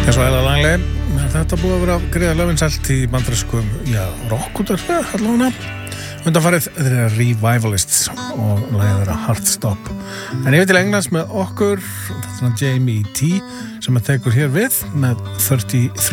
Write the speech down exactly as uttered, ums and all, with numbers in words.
Svæla Langley, þetta búið að vera gríðarlega vinsælt í bandarískum, já, rockútvarpi allavega. Undanfarið þeir eru Revivalists og lagið þeirra Heartstop. En ég veit til Englands með okkur, þetta er Jamie T sem að tekur hér við með þrjátíu og þrjú